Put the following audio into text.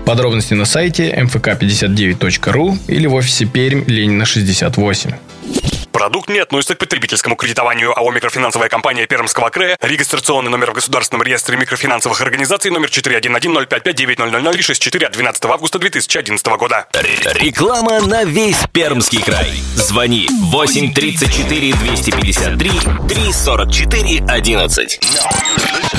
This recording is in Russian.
Подробности на сайте mfk59.ru или в офисе Пермь, Ленина, 68. Продукт не относится к потребительскому кредитованию. АО «Микрофинансовая компания Пермского края». Регистрационный номер в Государственном реестре микрофинансовых организаций номер 411055900 64 от 12 августа 2011 года. Реклама на весь Пермский край. Звони 8 34 253 344 11.